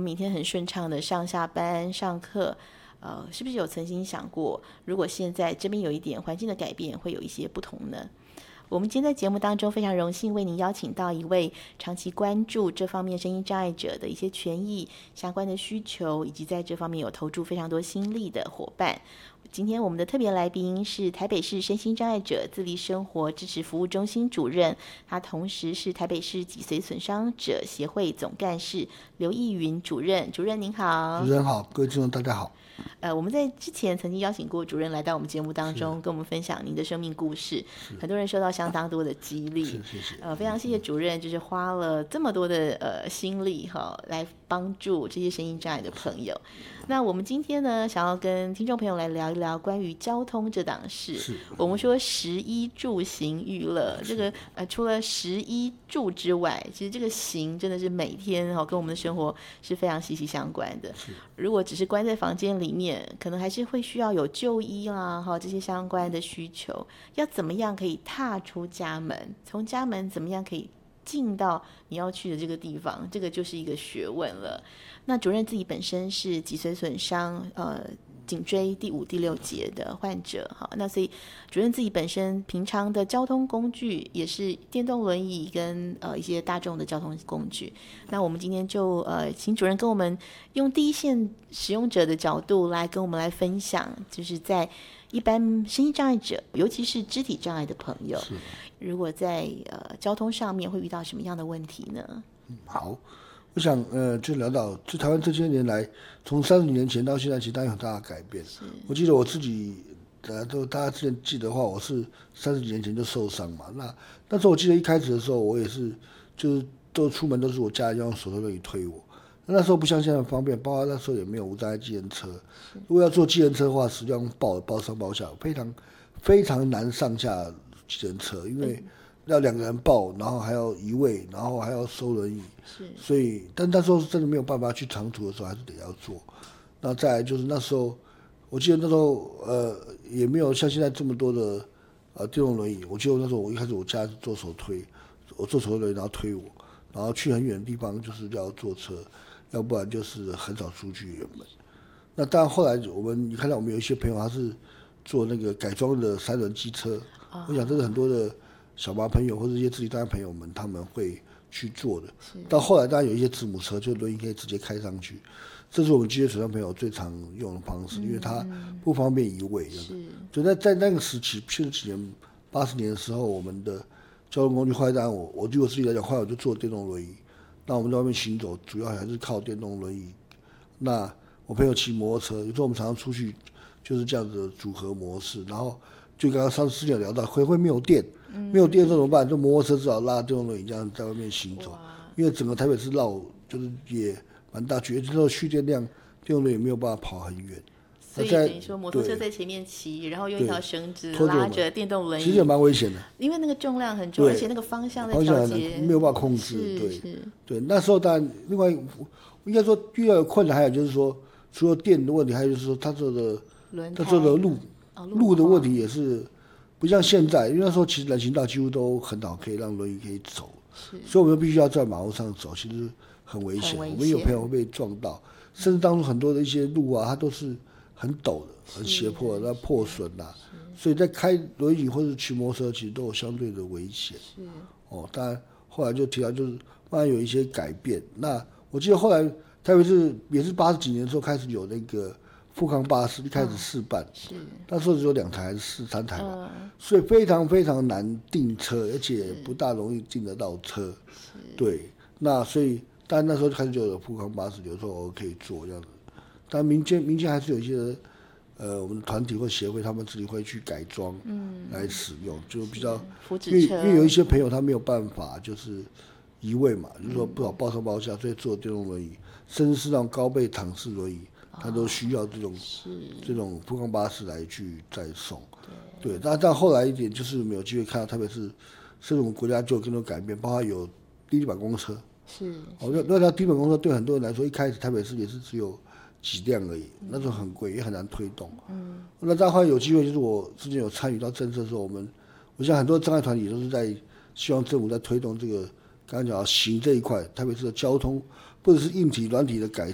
每天很顺畅的上下班上课，是不是有曾经想过，如果现在这边有一点环境的改变，会有一些不同呢？我们今天在节目当中非常荣幸为您邀请到一位长期关注这方面声音障碍者的一些权益相关的需求，以及在这方面有投注非常多心力的伙伴。今天我们的特别来宾是台北市身心障碍者自立生活支持服务中心主任，他同时是台北市脊髓损伤者协会总干事刘义云主任。主任您好。 主持人好，各位听众大家好。 我们在之前曾经邀请过主任来到我们节目当中，跟我们分享您的生命故事，很多人受到相当多的激励。非常谢谢主任，就是花了这么多的心力来帮助这些身心障碍的朋友。那我们今天呢，想要跟听众朋友来聊一聊关于交通这档事。我们说食衣住行娱乐，这个除了食衣住之外，其实这个行真的是每天跟我们的生活是非常息息相关的。如果只是关在房间里面，可能还是会需要有就医啦这些相关的需求。要怎么样可以踏出家门，从家门怎么样可以进到你要去的这个地方，这个就是一个学问了。那主任自己本身是脊髓损伤颈椎第5、第6节的患者，那所以主任自己本身平常的交通工具也是电动轮椅跟一些大众的交通工具。那我们今天就请主任跟我们用第一线使用者的角度来跟我们来分享，就是在一般身心障碍者，尤其是肢体障碍的朋友，如果在交通上面会遇到什么样的问题呢？ 好，我想就聊到就台湾这些年来，从30年前到现在，其实当然有很大的改变。我记得我自己大家之前记得的话，我是30年前就受伤嘛。那时候我记得一开始的时候，我也是就是都出门都是我家人要用手推轮椅推我。那时候不像现在方便，包括那时候也没有无障碍计程车。如果要坐计程车的话，实际上包上包下，非常难上下计程车，因为要2个人抱，然后还要移位，然后还要收轮椅。所以但那时候是真的没有办法去长途的时候，还是得要坐。那再来就是那时候，我记得那时候也没有像现在这么多的电动轮椅。我记得那时候我一开始我家是做手推，我做手推轮椅然后推我，然后去很远的地方就是要坐车。要不然就是很少出去原本。那当然后来你看到我们有一些朋友他是做那个改装的3轮机车，我想这是很多的小麻朋友或者一些自己障碍朋友们他们会去做的。到后来当然有一些子母车，就轮椅可以直接开上去，这是我们脊髓损伤朋友最常用的方式，因为它不方便移位。就在那个时期70几年80年的时候，我们的交通工具后来当然我对我自己来讲，后来我就坐电动轮椅。那我们在外面行走，主要还是靠电动轮椅。那我朋友骑摩托车，有时候我们常常出去就是这样子的组合模式。然后就刚刚上次有聊到，会没有电，没有电怎么办？就摩托车只好拉电动轮椅这样在外面行走。因为整个台北市就是也蛮大，觉得之后蓄电量，电动轮椅没有办法跑很远。 所以等于说摩托车在前面骑，然后用一条绳子拉着电动轮椅， 其实也蛮危险的， 因为那个重量很重，而且那个方向在调节没有办法控制。对，那时候当然另外应该说遇到的困难还有就是说，除了电的问题，还有就是说他做的路的问题也是不像现在，因为那时候其实人行道几乎都很好，可以让轮椅可以走，所以我们必须要在马路上走，其实很危险。我们有朋友会被撞到，甚至当初很多的一些路啊，它都是很陡的、很斜坡的，那破损啦，所以在开轮椅或者骑摩托车，其实都有相对的危险。当然后来就提到，就是慢慢有一些改变。那我记得后来特别是也是80几年的时候开始有那个富康巴士，一开始试办，那时候只有2台还是3台吧，所以非常非常难订车，而且不大容易订得到车。对，那所以但那时候开始就有富康巴士，有时候我可以坐这样子。但民间还是有一些我们的团体或协会，他们自己会去改装来使用，就比较因为有一些朋友他没有办法就是移位嘛，就是说不好抱上抱下，所以坐电动轮椅，甚至是那种高背躺式轮椅，他都需要这种富康巴士来去载送。对，但后来一点就是没有机会看到，特别是甚至我们国家就有更多改变，包括有低底板公车。那条低底板公车对很多人来说，一开始台北市也是只有几辆而已，那时候很贵，也很难推动。那再后来有机会，就是我之前有参与到政策的时候，我想很多障碍团体都是在希望政府在推动这个刚刚讲到行这一块，特别是交通或者是硬体软体的改